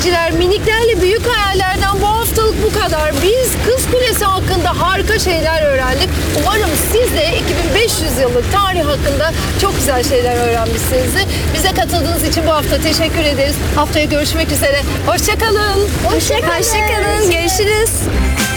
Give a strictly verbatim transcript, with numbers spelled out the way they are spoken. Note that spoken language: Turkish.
izleyiciler, miniklerle büyük hayallerden bu haftalık bu kadar. Biz Kız Kulesi hakkında harika şeyler öğrendik. Umarım siz de iki bin beş yüz yıllık tarih hakkında çok güzel şeyler öğrenmişsinizdir. Bize katıldığınız için bu hafta teşekkür ederiz. Haftaya görüşmek üzere. Hoşça kalın. Hoşça kalın. Görüşürüz.